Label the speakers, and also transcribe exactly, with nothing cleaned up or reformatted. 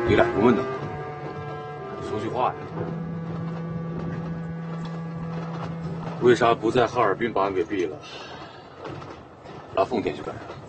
Speaker 1: 你俩不闷呢？说句话呀！为啥不在哈尔滨把案给毙了，拉奉天去干啥？